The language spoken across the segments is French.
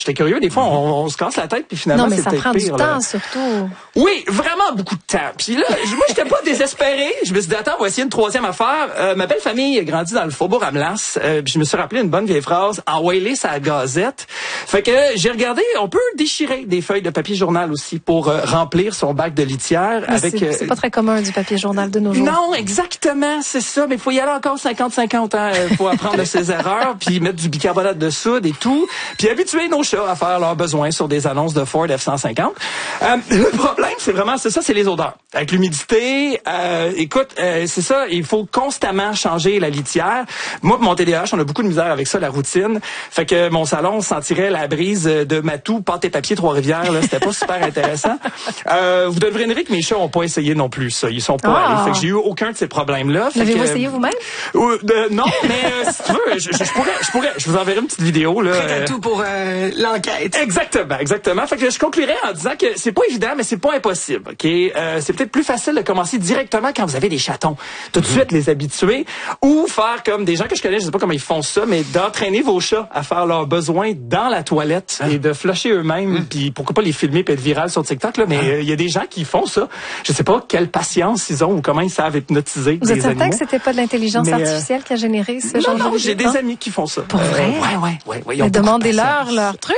J'étais curieux, des fois, on se casse la tête, puis finalement, c'est peut-être pire. Non, mais ça prend du temps, surtout. Oui, vraiment beaucoup de temps. Puis là, moi, j'étais pas désespéré. Je me suis dit, attends, on va essayer une troisième affaire. Ma belle famille a grandi dans le Faubourg Amelas. Puis je me suis rappelé une bonne vieille phrase, envoyer ça à la Gazette. Fait que j'ai regardé, on peut déchirer des feuilles de papier journal aussi pour remplir son bac de litière. Mais avec. C'est pas très commun du papier journal de nos jours. Non, exactement, c'est ça. Mais il faut y aller encore 50-50 ans. Faut apprendre de ses erreurs, puis mettre du bicarbonate de soude et tout. Puis habituer nos chats à faire leurs besoins sur des annonces de Ford F-150. Le problème, c'est les odeurs. Avec l'humidité, c'est ça, il faut constamment changer la litière. Moi, pour mon TDAH, on a beaucoup de misère avec ça, la routine. Fait que mon salon sentirait la brise de Matou, pâte et papier, Trois-Rivières. Là, c'était pas super intéressant. Vous devinerez que mes chats ont pas essayé non plus ça. Ils sont pas allés. Fait que j'ai eu aucun de ces problèmes-là. L'avez-vous essayé vous-même? Non, mais si tu veux, je vous enverrai une petite vidéo. Là. Prêt à tout pour l'enquête. Exactement. Fait que je conclurai en disant que c'est pas évident, mais c'est pas impossible. Ok, c'est peut-être plus facile de commencer directement quand vous avez des chatons. Tout de suite les habituer, ou faire comme des gens que je connais, je sais pas comment ils font ça, mais d'entraîner vos chats à faire leurs besoins dans la toilette et de flusher eux-mêmes. Puis pourquoi pas les filmer puis être viral sur TikTok là. Mais il y a des gens qui font ça. Je sais pas quelle patience ils ont ou comment ils savent hypnotiser vous des êtes certain animaux. que c'était pas de l'intelligence artificielle qui a généré ce genre de vidéo? Non, j'ai des amis qui font ça. Pour vrai? Ouais. Demandez-leur leur truc.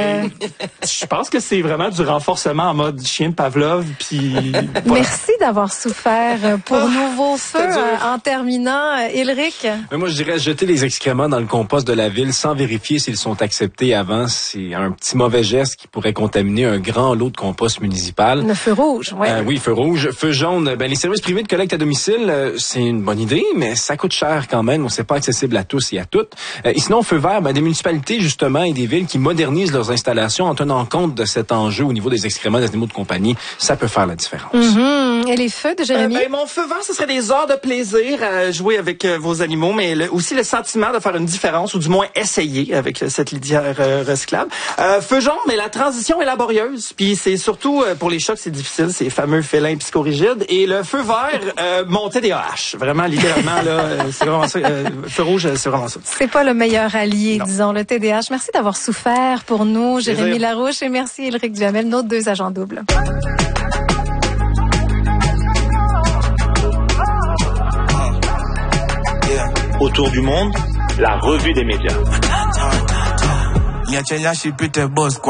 Je pense que c'est vraiment du renforcement en mode chien de Pavlov. Puis voilà. Merci d'avoir souffert pour Nouveau Feu. En terminant, Ulrich. Mais moi, je dirais jeter les excréments dans le compost de la ville sans vérifier s'ils sont acceptés avant. C'est un petit mauvais geste qui pourrait contaminer un grand lot de compost municipal. Le feu rouge, oui. Oui, feu rouge. Feu jaune, les services privés de collecte à domicile, c'est une bonne idée, mais ça coûte cher quand même. C'est pas accessible à tous et à toutes. Et sinon, feu vert, des municipalités, justement, et des villes qui modernisent leurs installations en tenant compte de cet enjeu au niveau des excréments des animaux de compagnie, ça peut faire la différence. Et les feux de Jérémy? Mon feu vert, ce serait des heures de plaisir à jouer avec vos animaux, mais aussi le sentiment de faire une différence, ou du moins essayer avec cette litière recyclable. Feu jaune, mais la transition est laborieuse, puis c'est surtout pour les chats que c'est difficile, ces fameux félins psychorigides. Et le feu vert, mon TDAH, vraiment littéralement là, c'est vraiment ça. Feu rouge, c'est vraiment ça. C'est pas le meilleur allié, disons, le TDAH. Merci d'avoir souffert pour nous, Jérémy Larouche, et merci Ulrich Duhamel, nos deux agents doubles. Autour du monde, la revue des médias.